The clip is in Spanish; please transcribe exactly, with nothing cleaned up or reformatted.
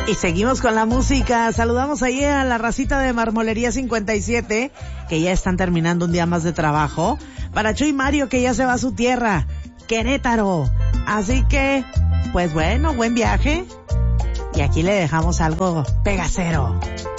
Y seguimos con la música. Saludamos ahí a la racita de Marmolería cincuenta y siete, que ya están terminando un día más de trabajo. Para Chuy Mario, que ya se va a su tierra, Querétaro. Así que, pues bueno, buen viaje. Y aquí le dejamos algo pegacero.